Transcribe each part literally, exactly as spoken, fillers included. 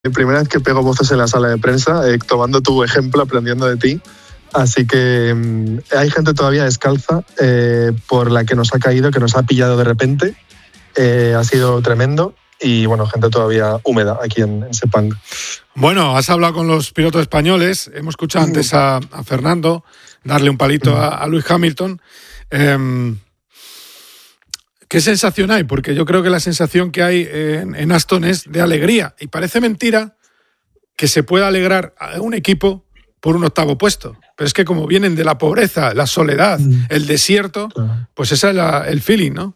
primera vez que pego voces en la sala de prensa, eh, tomando tu ejemplo, aprendiendo de ti. Así que mmm, hay gente todavía descalza eh, por la que nos ha caído, que nos ha pillado de repente. Eh, ha sido tremendo. Y bueno, gente todavía húmeda aquí en, en Sepang. Bueno, has hablado con los pilotos españoles. Hemos escuchado antes a, a Fernando darle un palito a, a Lewis Hamilton. Eh, ¿Qué sensación hay? Porque yo creo que la sensación que hay en, en Aston es de alegría. Y parece mentira que se pueda alegrar a un equipo por un octavo puesto. Pero es que como vienen de la pobreza, la soledad, mm. el desierto, pues ese es la, el feeling, ¿no?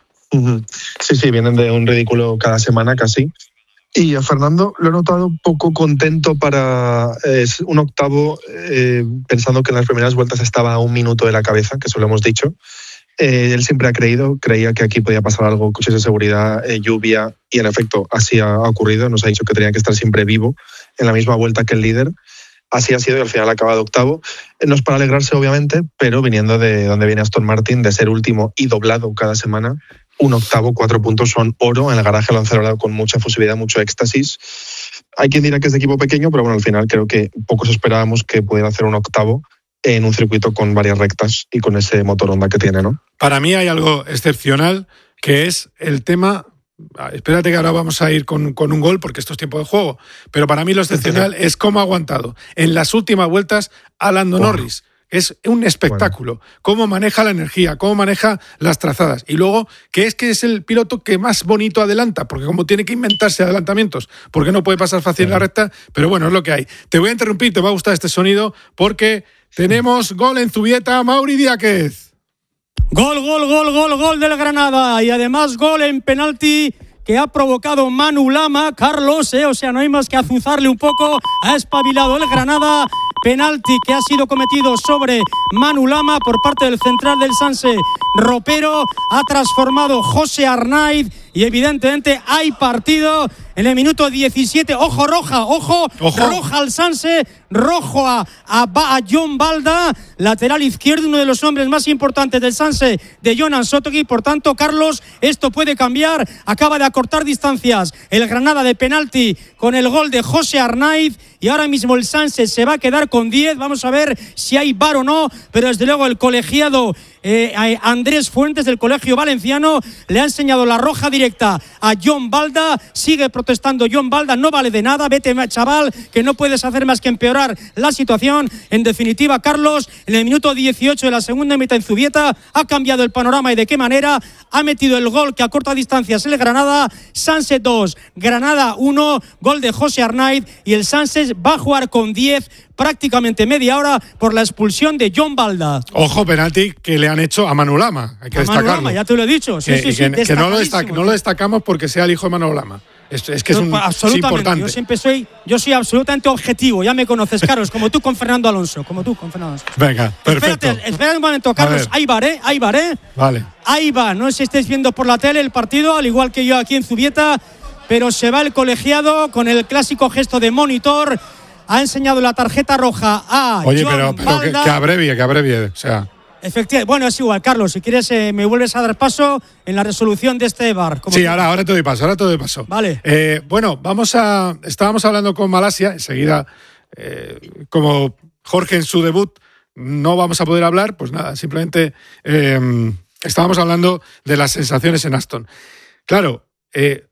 Sí, sí, vienen de un ridículo cada semana casi. Y a Fernando lo he notado un poco contento para eh, un octavo, eh, pensando que en las primeras vueltas estaba a un minuto de la cabeza, que eso lo hemos dicho. Eh, él siempre ha creído, creía que aquí podía pasar algo, coches de seguridad, eh, lluvia, y en efecto así ha, ha ocurrido. Nos ha dicho que tenía que estar siempre vivo en la misma vuelta que el líder. Así ha sido y al final ha acabado octavo. No es para alegrarse, obviamente, pero viniendo de donde viene Aston Martin, de ser último y doblado cada semana, un octavo, cuatro puntos son oro. En el garaje lo han celebrado con mucha efusividad, mucho éxtasis. Hay quien dirá que es de equipo pequeño, pero bueno, al final creo que pocos esperábamos que pudiera hacer un octavo en un circuito con varias rectas y con ese motor Honda que tiene, ¿no? Para mí hay algo excepcional, que es el tema... Espérate que ahora vamos a ir con, con un gol, porque esto es tiempo de juego, pero para mí lo excepcional es cómo ha aguantado en las últimas vueltas a Lando bueno. Norris. Es un espectáculo. Bueno. Cómo maneja la energía, cómo maneja las trazadas. Y luego, que es que es el piloto que más bonito adelanta, porque como tiene que inventarse adelantamientos, porque no puede pasar fácil bueno. en la recta, pero bueno, es lo que hay. Te voy a interrumpir, te va a gustar este sonido, porque tenemos gol en Zubieta, Mauri Diáquez. Gol, gol, gol, gol, gol del Granada. Y además gol en penalti que ha provocado Manu Lama. Carlos, eh, o sea, no hay más que azuzarle un poco. Ha espabilado el Granada. Penalti que ha sido cometido sobre Manu Lama por parte del central del Sanse, Ropero. Ha transformado José Arnaiz y evidentemente hay partido en el minuto diecisiete. Ojo roja, ojo, ojo. roja al Sanse, rojo a, a, a John Balda, lateral izquierdo, uno de los hombres más importantes del Sanse, de Jonan Sotogui. Por tanto, Carlos, esto puede cambiar. Acaba de acortar distancias el Granada de penalti con el gol de José Arnaiz y ahora mismo el Sanse se va a quedar con diez. Vamos a ver si hay V A R o no, pero desde luego el colegiado eh, Andrés Fuentes del Colegio Valenciano le ha enseñado la roja directa a John Balda. Sigue protestando John Balda, no vale de nada, vete chaval, que no puedes hacer más que empeorar la situación. En definitiva, Carlos, en el minuto dieciocho de la segunda mitad en Zubieta ha cambiado el panorama. ¿Y de qué manera? Ha metido el gol que a corta distancias el Granada. Sanse dos, Granada uno, gol de José Arnaiz, y el Sanse va a jugar con diez prácticamente media hora por la expulsión de John Balda. Ojo, penalti que le han hecho a Manu Lama, hay que a destacarlo. Manu Lama, ya te lo he dicho. Sí, que, sí, sí, que, que no, lo destac- no lo destacamos porque sea el hijo de Manu Lama. Es, es que es, un, es importante. Yo siempre soy, yo soy absolutamente objetivo. Ya me conoces, Carlos, como tú con Fernando Alonso, como tú con Fernando Alonso. Venga, perfecto. Espérate, espérate un momento, Carlos. Ahí va, ¿eh? Ahí va, ¿eh? Vale. Ahí va. No sé si estáis viendo por la tele el partido, al igual que yo aquí en Zubieta, pero se va el colegiado con el clásico gesto de monitor. Ha enseñado la tarjeta roja a Oye, John pero, pero Balda. Que, que abrevie, que abrevie, o sea... Efectivamente, bueno, es igual, Carlos, si quieres eh, me vuelves a dar paso en la resolución de este V A R. Sí, que... ahora, ahora te doy paso, ahora te doy paso. Vale. Eh, bueno, vamos a... Estábamos hablando con Malasia, enseguida, eh, como Jorge en su debut, no vamos a poder hablar, pues nada, simplemente eh, estábamos hablando de las sensaciones en Aston. Claro, eh,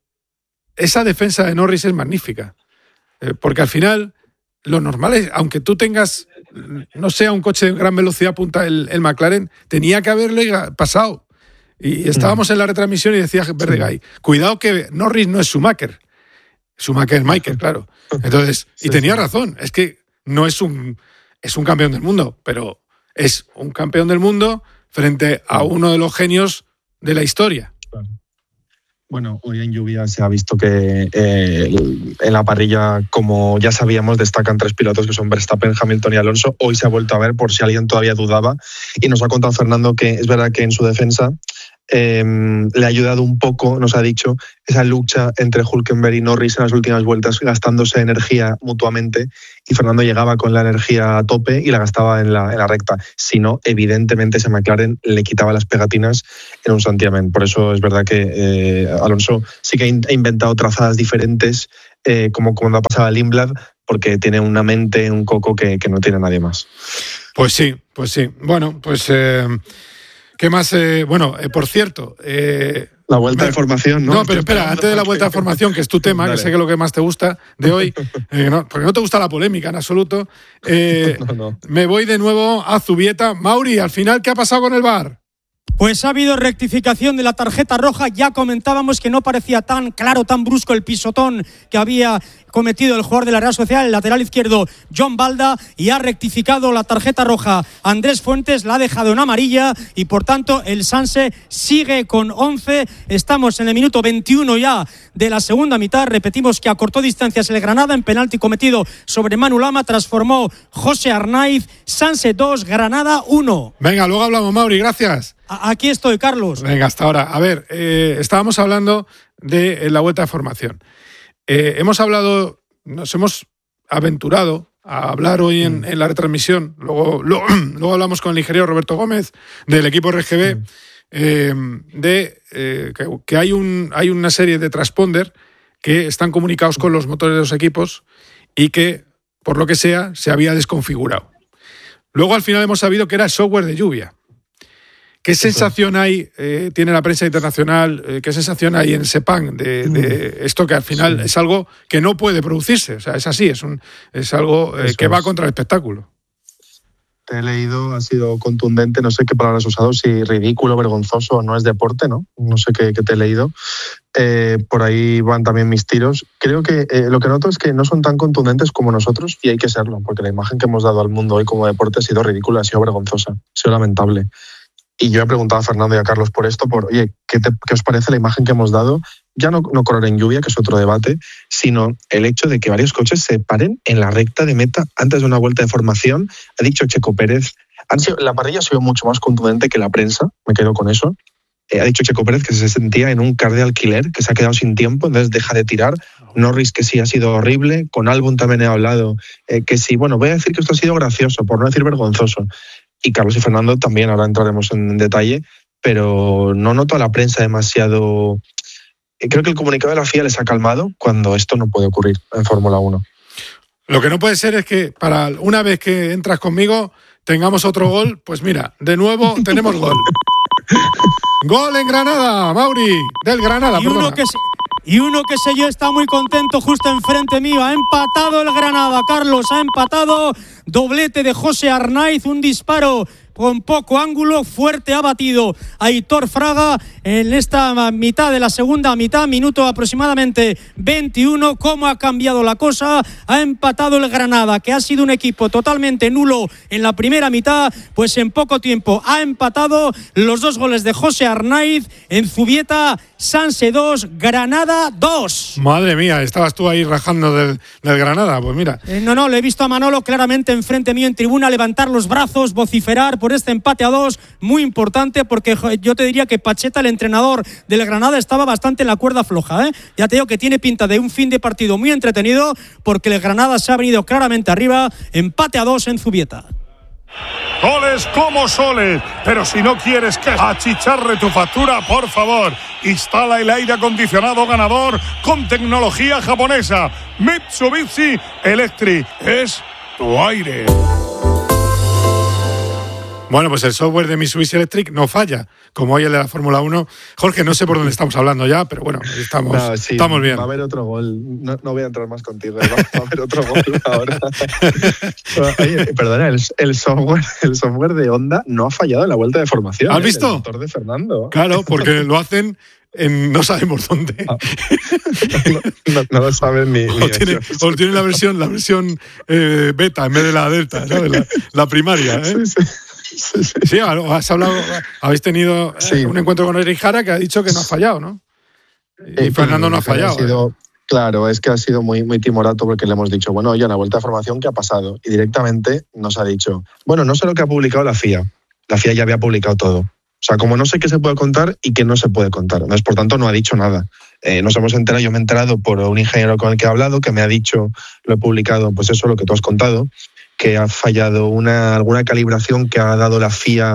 esa defensa de Norris es magnífica, eh, porque al final... Lo normal es, aunque tú tengas, no sea un coche de gran velocidad punta el, el McLaren, tenía que haberle pasado. Y estábamos en la retransmisión y decía Verdegay, cuidado que Norris no es Schumacher. Schumacher es Michael, claro. Entonces, y tenía razón, es que no es un, es un campeón del mundo, pero es un campeón del mundo frente a uno de los genios de la historia. Bueno, hoy en lluvia se ha visto que eh, en la parrilla, como ya sabíamos, destacan tres pilotos que son Verstappen, Hamilton y Alonso. Hoy se ha vuelto a ver, por si alguien todavía dudaba, y nos ha contado Fernando que es verdad que en su defensa eh, le ha ayudado un poco, nos ha dicho, esa lucha entre Hülkenberg y Norris en las últimas vueltas, gastándose energía mutuamente, y Fernando llegaba con la energía a tope y la gastaba en la, en la recta. Si no, evidentemente ese McLaren le quitaba las pegatinas en un santiamén. Por eso es verdad que eh, Alonso sí que ha inventado trazadas diferentes eh, como cuando ha pasado a Lindblad, porque tiene una mente, un coco que, que no tiene nadie más. Pues sí, pues sí. Bueno, pues eh, ¿qué más? Eh, bueno, eh, por cierto... Eh, la vuelta me, de formación, ¿no? No, pero espera, antes de la vuelta de formación, que es tu tema, Dale. que sé que es lo que más te gusta de hoy, eh, no, porque no te gusta la polémica en absoluto, eh, no, no. me voy de nuevo a Zubieta. Mauri, al final, ¿qué ha pasado con el V A R? Pues ha habido rectificación de la tarjeta roja. Ya comentábamos que no parecía tan claro, tan brusco el pisotón que había cometido el jugador de la Real Sociedad, el lateral izquierdo John Balda, y ha rectificado la tarjeta roja Andrés Fuentes, la ha dejado en amarilla y por tanto el Sanse sigue con once. Estamos en el minuto veintiuno ya de la segunda mitad. Repetimos que acortó distancias el Granada en penalti cometido sobre Manu Lama, transformó José Arnaiz. Sanse dos, Granada uno. Venga, luego hablamos, Mauri, gracias. Aquí estoy, Carlos. Venga, hasta ahora. A ver, eh, estábamos hablando de la vuelta de formación. Eh, hemos hablado, nos hemos aventurado a hablar hoy en, en la retransmisión, luego, luego, luego hablamos con el ingeniero Roberto Gómez del equipo R G B, eh, de eh, que, que hay, un, hay una serie de transponder que están comunicados con los motores de los equipos y que, por lo que sea, se había desconfigurado. Luego al final hemos sabido que era software de lluvia. ¿Qué sensación hay, eh, tiene la prensa internacional, eh, qué sensación hay en Sepang de, de esto que al final sí. es algo que no puede producirse? O sea, es así, es, un, es algo eh, que va contra el espectáculo. Te he leído, ha sido contundente, no sé qué palabras has usado, si ridículo, vergonzoso, no es deporte, ¿no? No sé qué, qué te he leído. Eh, por ahí van también mis tiros. Creo que eh, lo que noto es que no son tan contundentes como nosotros y hay que serlo, porque la imagen que hemos dado al mundo hoy como deporte ha sido ridícula, ha sido vergonzosa, ha sido lamentable. Y yo he preguntado a Fernando y a Carlos por esto, por, oye, ¿qué, te, qué os parece la imagen que hemos dado? Ya no, no correr en lluvia, que es otro debate, sino el hecho de que varios coches se paren en la recta de meta antes de una vuelta de formación. Ha dicho Checo Pérez, han sido, la parrilla ha sido mucho más contundente que la prensa, me quedo con eso. Eh, ha dicho Checo Pérez que se sentía en un car de alquiler, que se ha quedado sin tiempo, entonces deja de tirar. Norris, que sí ha sido horrible. Con Albon también he hablado, eh, que sí, bueno, voy a decir que esto ha sido gracioso, por no decir vergonzoso. Y Carlos y Fernando también, ahora entraremos en detalle, pero no noto a la prensa demasiado... Creo que el comunicado de la F I A les ha calmado cuando esto no puede ocurrir en Fórmula uno. Lo que no puede ser es que para una vez que entras conmigo tengamos otro gol. Pues mira, de nuevo tenemos gol. Gol en Granada, Mauri, del Granada. Y uno, que se, y uno que sé yo está muy contento justo enfrente mío. Ha empatado el Granada, Carlos, ha empatado. Doblete de José Arnaiz, un disparo con poco ángulo, fuerte, ha batido a Aitor Fraga en esta mitad de la segunda mitad, minuto aproximadamente veintiuno. ¿Cómo ha cambiado la cosa? Ha empatado el Granada, que ha sido un equipo totalmente nulo en la primera mitad, pues en poco tiempo ha empatado. Los dos goles de José Arnaiz en Zubieta. Sanse dos, Granada dos. Madre mía, estabas tú ahí rajando del, del Granada, pues mira. Eh, no, no, le he visto a Manolo claramente enfrente mío en tribuna levantar los brazos, vociferar por este empate a dos, muy importante, porque yo te diría que Pacheta, el entrenador del Granada, estaba bastante en la cuerda floja, ¿eh? Ya te digo que tiene pinta de un fin de partido muy entretenido, porque el Granada se ha venido claramente arriba, empate a dos en Zubieta. Goles como soles, pero si no quieres que achicharre tu factura, por favor, instala el aire acondicionado ganador con tecnología japonesa. Mitsubishi Electric es tu aire. Bueno, pues el software de Mitsubishi Electric no falla, como hoy el de la Fórmula uno. Jorge, no sé por dónde estamos hablando ya, pero bueno, estamos, no, sí, estamos bien. Va a haber otro gol. No, no voy a entrar más contigo. Va, va a haber otro gol ahora. Oye, perdona, el, el, software, el software de Honda no ha fallado en la vuelta de formación. ¿Has visto? El motor de Fernando. Claro, porque lo hacen en no sabemos dónde. Ah, no, no, no lo saben ni, ni o, tiene, o tiene la versión, la versión eh, beta en vez de la delta, ¿sabes? La, la primaria, ¿eh? Sí, sí. Sí, sí. sí, has hablado, habéis tenido eh, sí. un encuentro con Eric Jara que ha dicho que no ha fallado, ¿no? Y eh, Fernando no ha fallado. Ha sido, eh. Claro, es que ha sido muy, muy timorato porque le hemos dicho, bueno, oye, en la vuelta de formación, ¿qué ha pasado? Y directamente nos ha dicho, bueno, no sé lo que ha publicado la F I A. La F I A ya había publicado todo. O sea, como no sé qué se puede contar y qué no se puede contar. Entonces, por tanto, no ha dicho nada. Eh, nos hemos enterado, yo me he enterado por un ingeniero con el que he hablado, que me ha dicho, lo he publicado, pues eso, lo que tú has contado, que ha fallado una alguna calibración que ha dado la F I A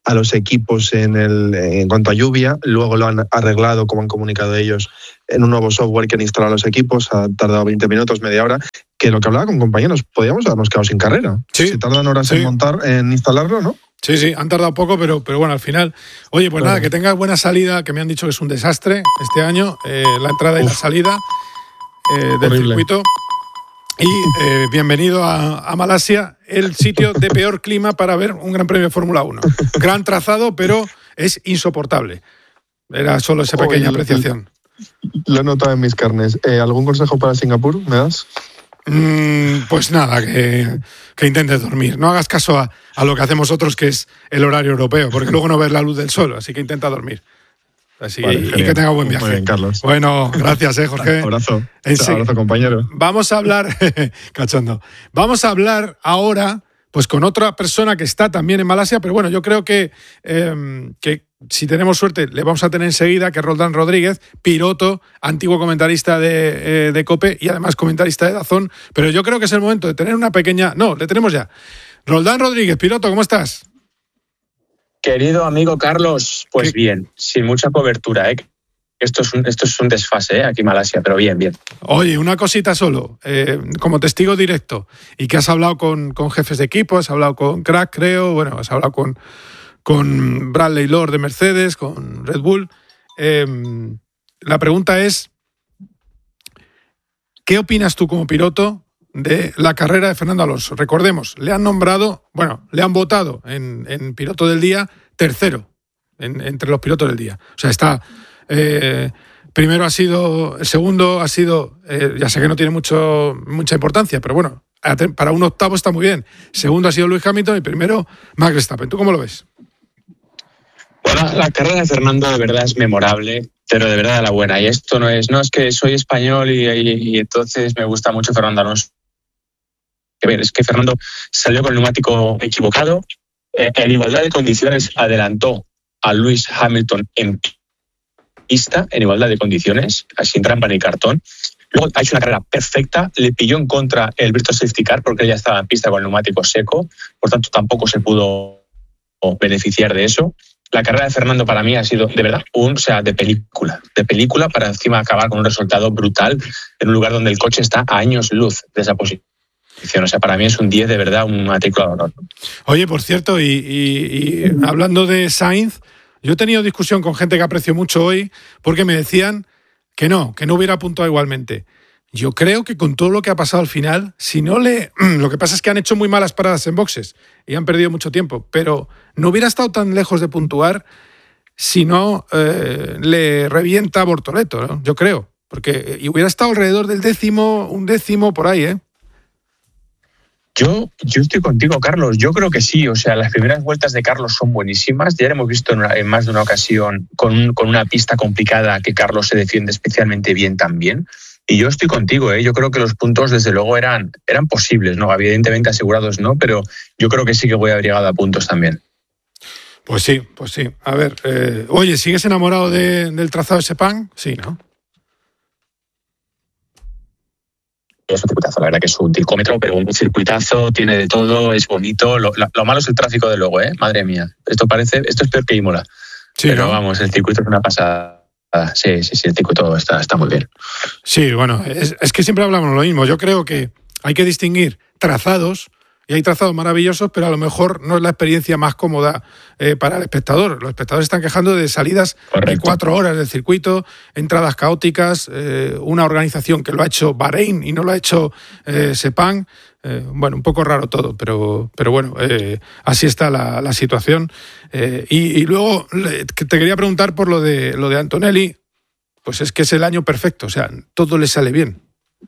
a los equipos en, el, en cuanto a lluvia. Luego lo han arreglado, como han comunicado ellos, en un nuevo software que han instalado los equipos. Ha tardado veinte minutos, media hora. Que lo que hablaba con compañeros, podríamos habernos quedado sin carrera. Sí, si tardan horas sí. en montar, en instalarlo, ¿no? Sí, sí, han tardado poco, pero, pero bueno, al final. Oye, pues claro. Nada, que tengas buena salida, que me han dicho que es un desastre este año, eh, la entrada y Uf. la salida eh, del Horrible. circuito. Y eh, bienvenido a, a Malasia, el sitio de peor clima para ver un Gran Premio de Fórmula uno. Gran trazado, pero es insoportable. Era solo esa pequeña Oye, apreciación. Lo he notado en mis carnes. Eh, ¿Algún consejo para Singapur me das? Mm, pues nada, que, que intentes dormir. No hagas caso a, a lo que hacemos otros, que es el horario europeo, porque luego no ves la luz del sol, así que intenta dormir. Así, vale, y que tenga buen viaje. Muy bien, Carlos. Bueno, gracias, eh, Jorge. Abrazo. En sí. Abrazo, compañero. Vamos a hablar, cachondo. Vamos a hablar ahora, pues, con otra persona que está también en Malasia, pero bueno, yo creo que, eh, que si tenemos suerte le vamos a tener enseguida, que es Roldán Rodríguez, piloto, antiguo comentarista de, eh, de COPE y además comentarista de DAZN. Pero yo creo que es el momento de tener una pequeña... No, le tenemos ya. Roldán Rodríguez, piloto, ¿cómo estás? Querido amigo Carlos, pues ¿Qué? bien, sin mucha cobertura, ¿eh? Esto es un, esto es un desfase, ¿eh? Aquí en Malasia, pero bien, bien. Oye, una cosita solo, eh, como testigo directo, y que has hablado con, con jefes de equipo, has hablado con Crack, creo, bueno, has hablado con, con Bradley Lord de Mercedes, con Red Bull. Eh, la pregunta es, ¿qué opinas tú como piloto de la carrera de Fernando Alonso? Recordemos, le han nombrado, bueno, le han votado en, en piloto del día tercero en, entre los pilotos del día. O sea, está... Eh, primero ha sido... El segundo ha sido... Eh, ya sé que no tiene mucho, mucha importancia, pero bueno, para un octavo está muy bien. Segundo ha sido Lewis Hamilton y primero Max Verstappen. ¿Tú cómo lo ves? Bueno, la carrera de Fernando de verdad es memorable, pero de verdad la buena. Y esto no es... No es que soy español y, y, y entonces me gusta mucho Fernando Alonso. Que ver, es que Fernando salió con el neumático equivocado, eh, en igualdad de condiciones adelantó a Lewis Hamilton en pista, en igualdad de condiciones, sin trampa ni cartón. Luego ha hecho una carrera perfecta, le pilló en contra el Virtual Safety Car porque ella estaba en pista con el neumático seco, por tanto tampoco se pudo beneficiar de eso. La carrera de Fernando para mí ha sido de verdad un, o sea, de película, de película para encima acabar con un resultado brutal en un lugar donde el coche está a años luz de esa posición. O sea, para mí es un diez de verdad, una matrícula de honor. Oye, por cierto, y, y, y hablando de Sainz, yo he tenido discusión con gente que aprecio mucho hoy porque me decían que no, que no hubiera puntuado igualmente. Yo creo que con todo lo que ha pasado al final, si no le... Lo que pasa es que han hecho muy malas paradas en boxes y han perdido mucho tiempo, pero no hubiera estado tan lejos de puntuar si no eh, le revienta a Bortoleto, ¿no? Yo creo, porque y hubiera estado alrededor del décimo, un décimo por ahí, ¿eh? Yo, yo estoy contigo, Carlos. Yo creo que sí. O sea, las primeras vueltas de Carlos son buenísimas. Ya lo hemos visto en, una, en más de una ocasión con, un, con una pista complicada que Carlos se defiende especialmente bien también. Y yo estoy contigo, ¿eh? Yo creo que los puntos, desde luego, eran, eran posibles, ¿no? Evidentemente asegurados, ¿no? Pero yo creo que sí que voy a llegado a puntos también. Pues sí, pues sí. A ver, eh, oye, ¿sigues enamorado de, del trazado de Sepang? Sí, ¿no? Es un circuitazo, la verdad que es un ticómetro, pero un circuitazo, tiene de todo, es bonito. Lo, lo malo es el tráfico de luego, ¿eh? Madre mía. Esto parece, esto es peor que Imola. Sí, pero ¿no? Vamos, el circuito es una pasada. Sí, sí, sí, el circuito está, está muy bien. Sí, bueno, es, es que siempre hablamos lo mismo. Yo creo que hay que distinguir trazados, y hay trazados maravillosos, pero a lo mejor no es la experiencia más cómoda eh, para el espectador. Los espectadores están quejando de salidas Correcto. de cuatro horas del circuito, entradas caóticas, eh, una organización que lo ha hecho Bahrein y no lo ha hecho eh, Sepang. Eh, bueno, un poco raro todo, pero, pero bueno, eh, así está la, la situación. Eh, y, y luego te quería preguntar por lo de, lo de Antonelli. Pues es que es el año perfecto, o sea, todo le sale bien.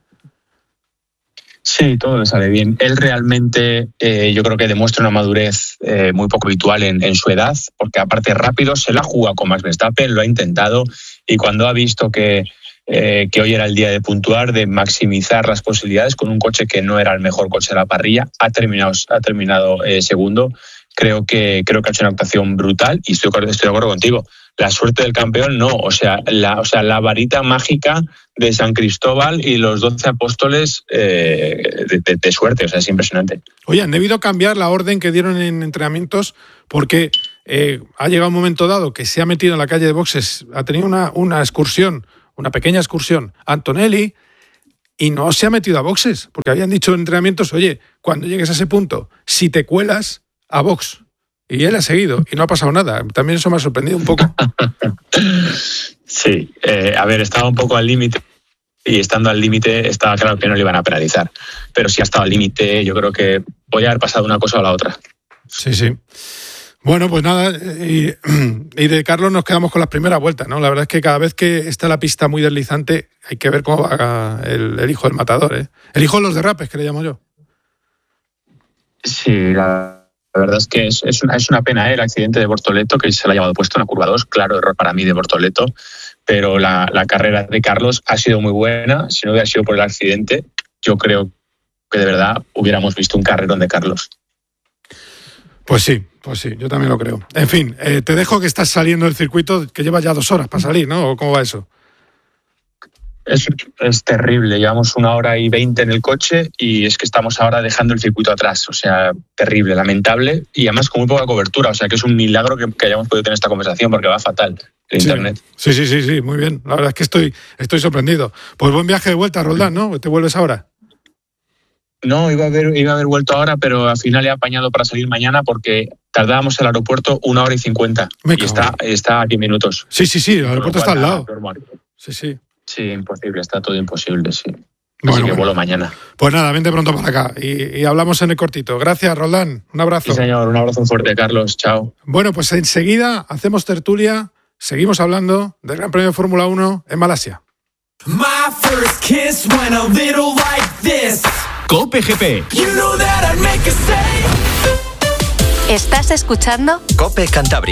Sí, todo le sale bien. Él realmente eh, yo creo que demuestra una madurez eh, muy poco habitual en, en su edad, porque aparte rápido se la juega con Max Verstappen, lo ha intentado, y cuando ha visto que, eh, que hoy era el día de puntuar, de maximizar las posibilidades con un coche que no era el mejor coche de la parrilla, ha terminado, ha terminado eh, segundo. Creo que, creo que ha hecho una actuación brutal y estoy, estoy de acuerdo contigo. La suerte del campeón no, o sea, la, o sea, la varita mágica de San Cristóbal y los doce apóstoles eh, de, de, de suerte, o sea, es impresionante. Oye, han debido cambiar la orden que dieron en entrenamientos porque eh, ha llegado un momento dado que se ha metido en la calle de boxes, ha tenido una, una excursión, una pequeña excursión, Antonelli, y no se ha metido a boxes, porque habían dicho en entrenamientos, oye, cuando llegues a ese punto, si te cuelas, a box. Y él ha seguido y no ha pasado nada. También eso me ha sorprendido un poco. Sí, eh, a ver, estaba un poco al límite y estando al límite estaba claro que no le iban a penalizar. Pero si ha estado al límite, yo creo que podía haber pasado una cosa o la otra. Sí, sí. Bueno, pues nada, y, y de Carlos nos quedamos con las primeras vueltas, ¿no? La verdad es que cada vez que está la pista muy deslizante hay que ver cómo va el, el hijo del matador, ¿eh? El hijo de los derrapes, que le llamo yo. Sí, la... La verdad es que es, es, una, es una pena, ¿eh? El accidente de Bortoleto, que se le ha llevado puesto en la curva dos. Claro, error para mí de Bortoleto, pero la, la carrera de Carlos ha sido muy buena. Si no hubiera sido por el accidente, yo creo que de verdad hubiéramos visto un carrerón de Carlos. Pues sí, pues sí, yo también lo creo. En fin, eh, te dejo que estás saliendo del circuito, que lleva ya dos horas para salir, ¿no? ¿O cómo va eso? Es, es terrible, llevamos una hora y veinte en el coche y es que estamos ahora dejando el circuito atrás, o sea, terrible, lamentable y además con muy poca cobertura, o sea que es un milagro que, que hayamos podido tener esta conversación porque va fatal el sí, internet. Sí, sí, sí, sí, muy bien, la verdad es que estoy, estoy sorprendido. Pues buen viaje de vuelta, Roldán, ¿no? ¿Te vuelves ahora? No, iba a haber, iba a haber vuelto ahora, pero al final he apañado para salir mañana porque tardábamos en el aeropuerto una hora y cincuenta y está, está a diez minutos. Sí, sí, sí, el aeropuerto está al lado. Sí, sí. Sí, imposible, está todo imposible, sí. Así bueno, que bueno. vuelo mañana. Pues nada, vente pronto para acá y, y hablamos en el cortito. Gracias, Roldán. Un abrazo. Sí, señor, un abrazo fuerte, Carlos. Chao. Bueno, pues enseguida hacemos tertulia, seguimos hablando del Gran Premio de Fórmula uno en Malasia. My first kiss went a little like this. Cope G P. You know that I'd make a save. ¿Estás escuchando? Cope Cantabria.